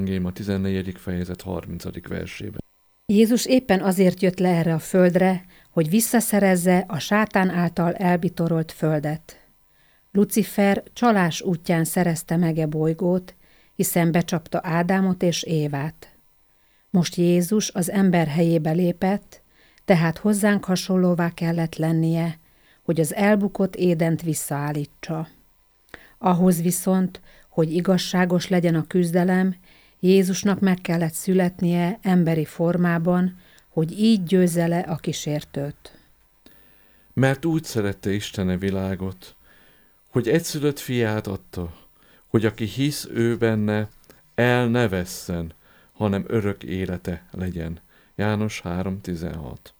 evangélium a 14. fejezet 30. versében. Jézus éppen azért jött le erre a földre, hogy visszaszerezze a sátán által elbitorolt földet. Lucifer csalás útján szerezte meg e bolygót, hiszen becsapta Ádámot és Évát. Most Jézus az ember helyébe lépett, tehát hozzánk hasonlóvá kellett lennie, hogy az elbukott Édent visszaállítsa. Ahhoz viszont, hogy igazságos legyen a küzdelem, Jézusnak meg kellett születnie emberi formában, hogy így győzze le a kísértőt. Mert úgy szerette Isten a világot, hogy egyszülött fiát adta, hogy aki hisz ő benne, el ne vesszen, hanem örök élete legyen. János 3.16.